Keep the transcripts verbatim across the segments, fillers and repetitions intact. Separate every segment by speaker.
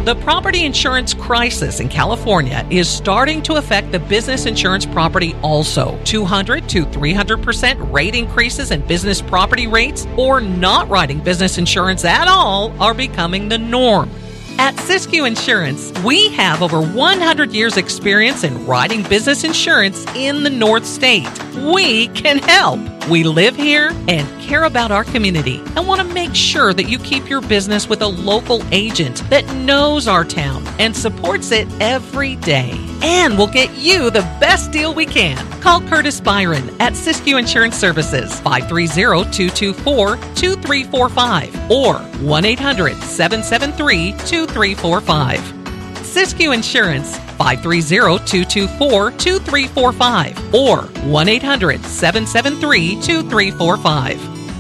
Speaker 1: The property insurance crisis in California is starting to affect the business insurance property also. two hundred to three hundred percent rate increases in business property rates or not writing business insurance at all are becoming the norm. At Siskiyou Insurance, we have over one hundred years experience in writing business insurance in the North State. We can help. We live here and care about our community and want to make sure that you keep your business with a local agent that knows our town and supports it every day. And we'll get you the best deal we can. Call Curtis Byron at Siskiyou Insurance Services, five three zero, two two four, two three four five or one eight hundred, seven seven three, two three four five. Siskiyou Insurance, five three zero, two two four, two three four five or one eight hundred, seven seven three, two three four five.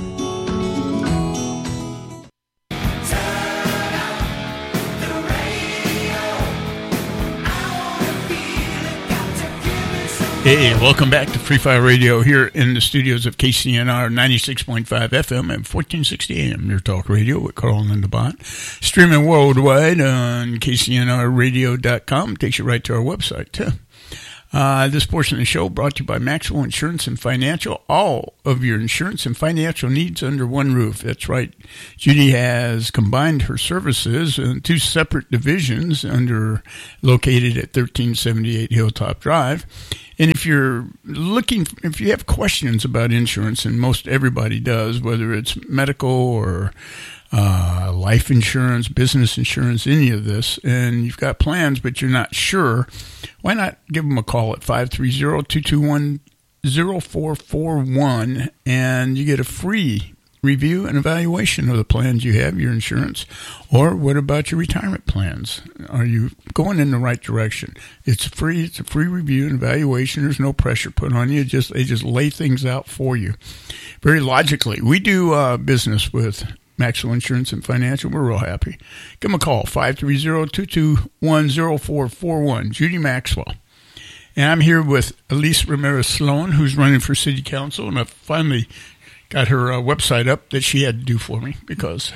Speaker 2: Hey, welcome back to Free Fire Radio here in the studios of K C N R ninety-six point five F M and fourteen sixty A M, Near Talk Radio with Carl and Linda Bott. Streaming worldwide on K C N R radio dot com. Takes you right to our website, too. Uh, this portion of the show brought to you by Maxwell Insurance and Financial. All of your insurance and financial needs under one roof. That's right. Judy has combined her services in two separate divisions under located at thirteen seventy-eight Hilltop Drive. And if you're looking, if you have questions about insurance, and most everybody does, whether it's medical or uh, life insurance, business insurance, any of this, and you've got plans but you're not sure, why not give them a call at five three zero, two two one, zero four four one, and you get a free review and evaluation of the plans you have, your insurance. Or what about your retirement plans? Are you going in the right direction? It's free. It's a free review and evaluation. There's no pressure put on you. Just They just lay things out for you very logically. We do uh, business with Maxwell Insurance and Financial. We're real happy. Give them a call, five three zero, two two one, zero four four one, Judy Maxwell. And I'm here with Elise Ramirez Sloan, who's running for city council, and I finally got her uh, website up that she had to do for me because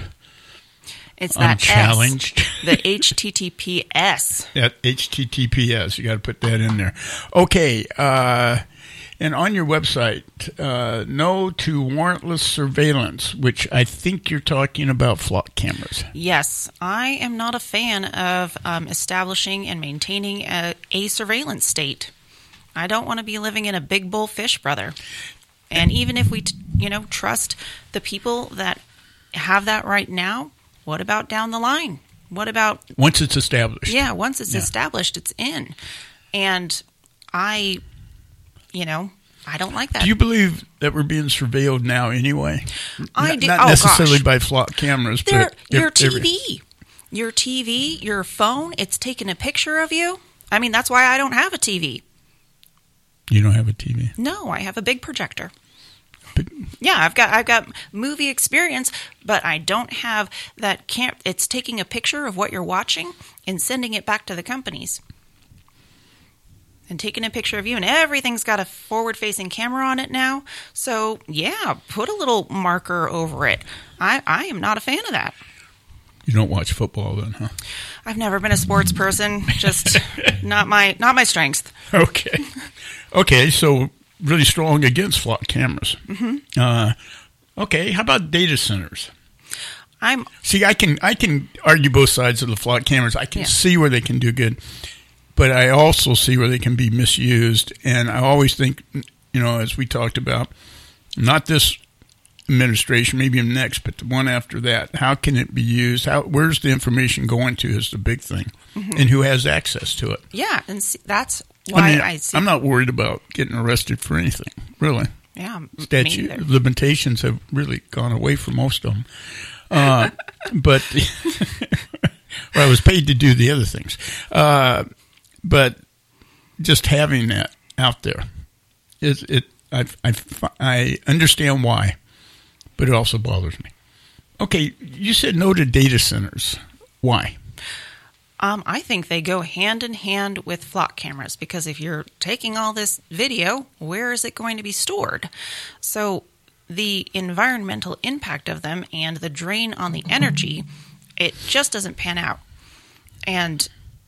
Speaker 3: it's
Speaker 2: I'm
Speaker 3: that
Speaker 2: challenged.
Speaker 3: S, the H T T P S.
Speaker 2: That H T T P S. You got to put that in there. Okay. Uh, and on your website, uh, no to warrantless surveillance, which I think you're talking about flock cameras.
Speaker 3: Yes. I am not a fan of um, establishing and maintaining a, a surveillance state. I don't want to be living in a big bullfish, brother. And even if we, you know, trust the people that have that right now, what about down the line? What about...
Speaker 2: Once it's established.
Speaker 3: Yeah, once it's
Speaker 2: yeah.
Speaker 3: established, it's in. And I, you know, I don't like that.
Speaker 2: Do you believe that we're being surveilled now anyway?
Speaker 3: I
Speaker 2: N-
Speaker 3: do.
Speaker 2: Not
Speaker 3: oh,
Speaker 2: necessarily
Speaker 3: gosh.
Speaker 2: by flock cameras,
Speaker 3: They're,
Speaker 2: but...
Speaker 3: your
Speaker 2: every,
Speaker 3: T V. Your T V, your phone, it's taking a picture of you. I mean, that's why I don't have a T V.
Speaker 2: You don't have a T V?
Speaker 3: No, I have a big projector.
Speaker 2: Big.
Speaker 3: Yeah, I've got I've got movie experience, but I don't have that camp. It's taking a picture of what you're watching and sending it back to the companies. And taking a picture of you, and everything's got a forward-facing camera on it now. So, yeah, put a little marker over it. I, I am not a fan of that.
Speaker 2: You don't watch football then, huh?
Speaker 3: I've never been a sports person. Just not my not my strength.
Speaker 2: Okay. Okay, so really strong against flock cameras.
Speaker 3: Mm-hmm.
Speaker 2: Uh, okay, how about data centers?
Speaker 3: I'm
Speaker 2: See, I can I can argue both sides of the flock cameras. I can
Speaker 3: Yeah.
Speaker 2: see where they can do good, but I also see where they can be misused. And I always think, you know, as we talked about, not this administration, maybe next, but the one after that, how can it be used? How where's the information going to is the big thing,
Speaker 3: Mm-hmm.
Speaker 2: and who has access to it.
Speaker 3: yeah, and see, that's why
Speaker 2: I mean,
Speaker 3: I see.
Speaker 2: I'm not worried about getting arrested for anything, really.
Speaker 3: Yeah, m- me
Speaker 2: Statute
Speaker 3: neither.
Speaker 2: limitations have really gone away for most of them. Uh, but well, I was paid to do the other things. Uh, but just having that out there, is it? I, I, I understand why, but it also bothers me. Okay, you said no to data centers. Why?
Speaker 3: Um, I think they go hand in hand with flock cameras because if you're taking all this video, where is it going to be stored? So the environmental impact of them and the drain on the energy, it just doesn't pan out. And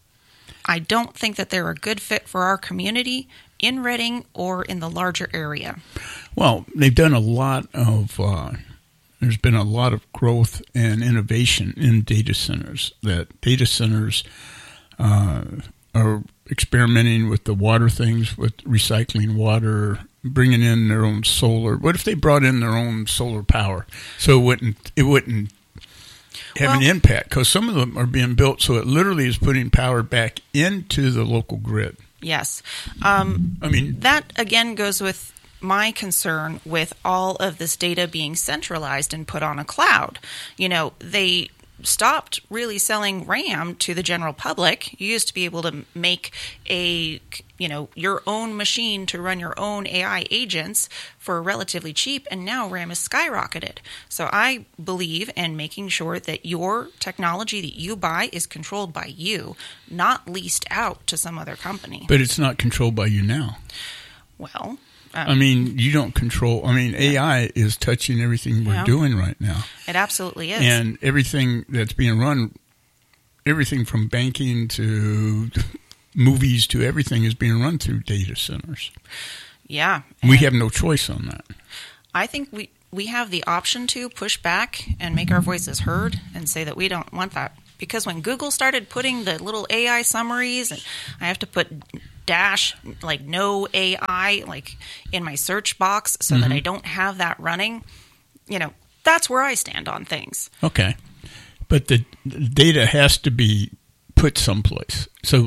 Speaker 3: I don't think that they're a good fit for our community in Redding or in the larger area.
Speaker 2: Well, they've done a lot of, uh, there's been a lot of growth and innovation in data centers, that data centers uh, are experimenting with the water things, with recycling water, bringing in their own solar. What if they brought in their own solar power? So it wouldn't, it wouldn't have well, an impact, because some of them are being built so it literally is putting power back into the local grid.
Speaker 3: Yes. Um,
Speaker 2: I mean,
Speaker 3: that again goes with my concern with all of this data being centralized and put on a cloud. You know, they stopped really selling RAM to the general public. You used to be able to make a, you know, your own machine to run your own A I agents for relatively cheap, and now RAM has skyrocketed. So I believe in making sure that your technology that you buy is controlled by you, not leased out to some other company.
Speaker 2: But it's not controlled by you now.
Speaker 3: Well,
Speaker 2: Um, I mean, you don't control. I mean, A I is touching everything we're
Speaker 3: yeah.
Speaker 2: doing right now.
Speaker 3: It absolutely is.
Speaker 2: And everything that's being run, everything from banking to movies to everything is being run through data centers.
Speaker 3: Yeah.
Speaker 2: We have no choice on that.
Speaker 3: I think we, we have the option to push back and make our voices heard and say that we don't want that. Because when Google started putting the little A I summaries, and I have to put dash, like no A I, like in my search box so mm-hmm. that I don't have that running, you know, that's where I stand on things.
Speaker 2: Okay. But the, the data has to be put someplace. So,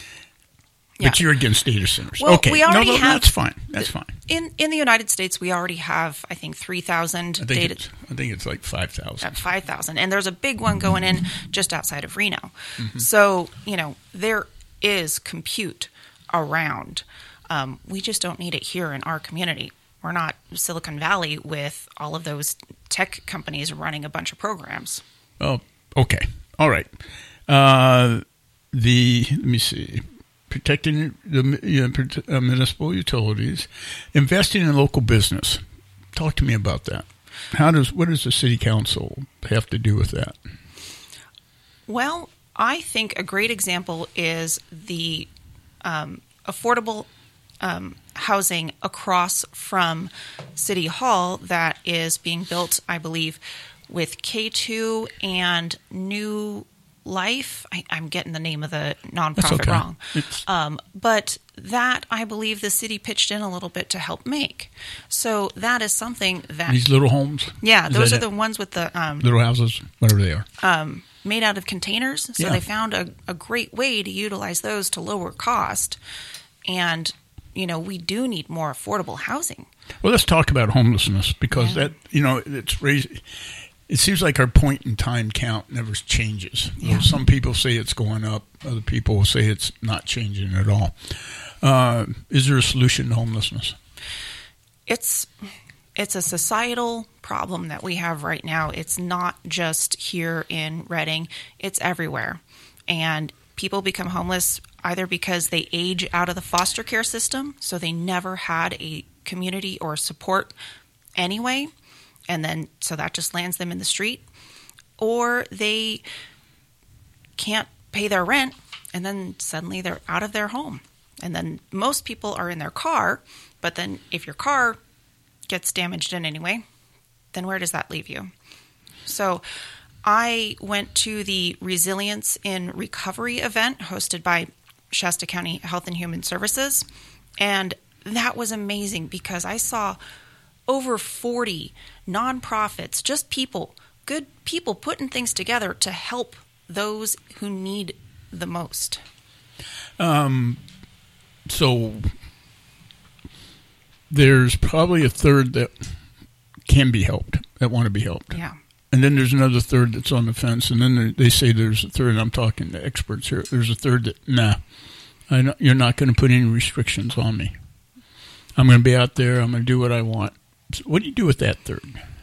Speaker 3: yeah.
Speaker 2: But you're against data centers.
Speaker 3: Well,
Speaker 2: okay.
Speaker 3: We already
Speaker 2: no, no,
Speaker 3: have,
Speaker 2: that's fine. That's fine.
Speaker 3: In in the United States, we already have, I think, three thousand data.
Speaker 2: It's, I think it's like five thousand.
Speaker 3: Uh, five thousand. And there's a big one going in just outside of Reno. Mm-hmm. So, you know, there is compute around. Um, we just don't need it here in our community. We're not Silicon Valley with all of those tech companies running a bunch of programs.
Speaker 2: Oh, okay. All right. Uh, the, let me see. Protecting the you know, uh, municipal utilities, investing in local business. Talk to me about that. How does what does the city council have to do with that?
Speaker 3: Well, I think a great example is the um, affordable um, housing across from City Hall that is being built, I believe, with K two and New Life. I, I'm getting the name of the nonprofit
Speaker 2: okay.
Speaker 3: wrong. Um, but that, I believe, the city pitched in a little bit to help make. So that is something that...
Speaker 2: These little homes?
Speaker 3: Yeah,
Speaker 2: is
Speaker 3: those are
Speaker 2: it?
Speaker 3: the ones with the... Um,
Speaker 2: little houses, whatever they are.
Speaker 3: Um, made out of containers. So
Speaker 2: yeah.
Speaker 3: they found a, a great way to utilize those to lower cost. And, you know, we do need more affordable housing.
Speaker 2: Well, let's talk about homelessness, because yeah. that, you know, it's raised... It seems like our point in time count never changes.
Speaker 3: Yeah.
Speaker 2: Well, some people say it's going up. Other people will say it's not changing at all. Uh, is there a solution to homelessness?
Speaker 3: It's it's a societal problem that we have right now. It's not just here in Redding. It's everywhere. And people become homeless either because they age out of the foster care system, so they never had a community or support anyway, and then so that just lands them in the street, or they can't pay their rent, and then suddenly they're out of their home. And then most people are in their car, but then if your car gets damaged in any way, then where does that leave you? So I went to the Resilience in Recovery event hosted by Shasta County Health and Human Services, and that was amazing because I saw over forty nonprofits, just people, good people putting things together to help those who need the most.
Speaker 2: Um, so there's probably a third that can be helped, that want to be helped.
Speaker 3: Yeah.
Speaker 2: And then there's another third that's on the fence. And then they say there's a third, I'm talking to experts here, there's a third that, nah, I know, you're not going to put any restrictions on me. I'm going to be out there, I'm going to do what I want. So what do you do with that third?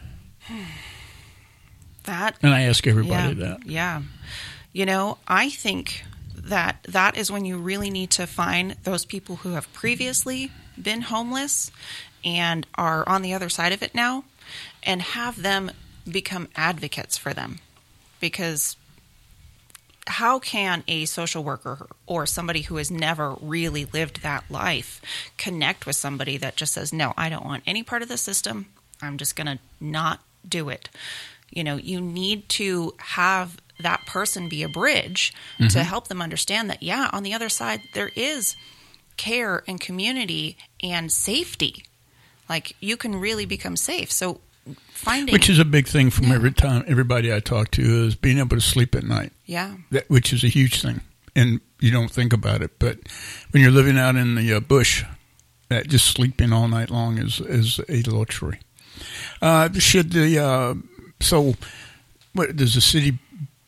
Speaker 3: That,
Speaker 2: and I ask everybody
Speaker 3: yeah,
Speaker 2: that.
Speaker 3: Yeah. You know, I think that that is when you really need to find those people who have previously been homeless and are on the other side of it now, and have them become advocates for them. Because how can a social worker or somebody who has never really lived that life connect with somebody that just says, no, I don't want any part of the system. I'm just going to not do it. You know, you need to have that person be a bridge mm-hmm. to help them understand that, yeah, on the other side, there is care and community and safety. Like, you can really become safe. So finding,
Speaker 2: which is a big thing from
Speaker 3: yeah.
Speaker 2: every time everybody I talk to is being able to sleep at night.
Speaker 3: Yeah,
Speaker 2: that, which is a huge thing, and you don't think about it. But when you're living out in the uh, bush, that just sleeping all night long is is a luxury. Uh, should the uh, so what does the city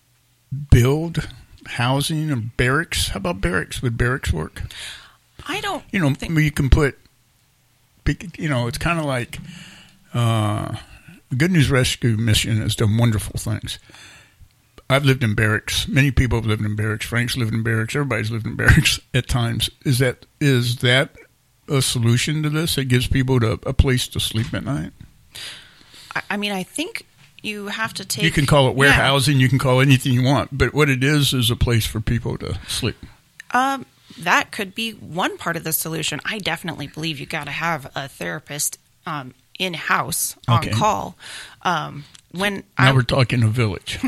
Speaker 2: build housing or barracks? How about barracks? Would barracks work?
Speaker 3: I don't.
Speaker 2: You know,
Speaker 3: think-
Speaker 2: you can put. You know, it's kind of like. Uh, the Good News Rescue Mission has done wonderful things. I've lived in barracks. Many people have lived in barracks. Frank's lived in barracks. Everybody's lived in barracks at times. Is that is that a solution to this? It gives people to, a place to sleep at night?
Speaker 3: I, I mean, I think you have to take...
Speaker 2: You can call it warehousing.
Speaker 3: Yeah.
Speaker 2: You can call it anything you want. But what it is is a place for people to sleep.
Speaker 3: Um, that could be one part of the solution. I definitely believe you got to have a therapist um in-house on
Speaker 2: okay.
Speaker 3: call. Um, when
Speaker 2: now
Speaker 3: I,
Speaker 2: we're talking a village.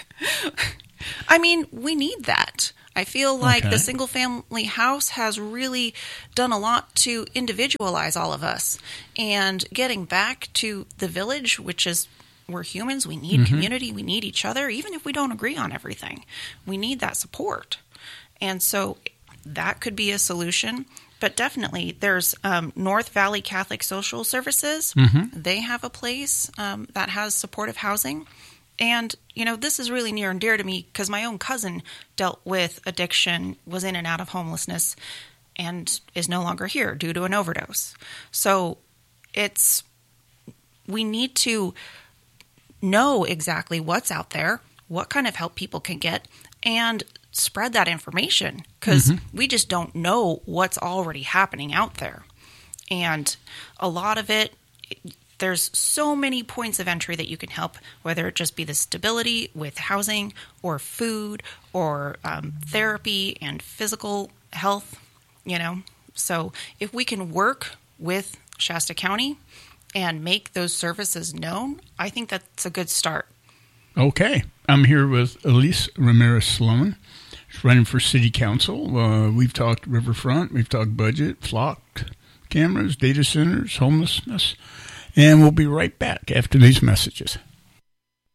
Speaker 3: I mean, we need that. I feel like
Speaker 2: okay.
Speaker 3: the single-family house has really done a lot to individualize all of us. And getting back to the village, which is we're humans, we need mm-hmm. community, we need each other, even if we don't agree on everything. We need that support. And so that could be a solution. But definitely, there's um, North Valley Catholic Social Services. Mm-hmm. They have a place um, that has supportive housing. And, you know, this is really near and dear to me because my own cousin dealt with addiction, was in and out of homelessness, and is no longer here due to an overdose. So it's, we need to know exactly what's out there, what kind of help people can get, and spread that information because mm-hmm. we just don't know what's already happening out there. And a lot of it, there's so many points of entry that you can help, whether it just be the stability with housing or food or um, therapy and physical health, you know. So if we can work with Shasta County and make those services known, I think that's a good start.
Speaker 2: Okay. I'm here with Elise Ramirez Sloan. She's running for city council. Uh, we've talked riverfront. We've talked budget, flock cameras, data centers, homelessness. And we'll be right back after these messages.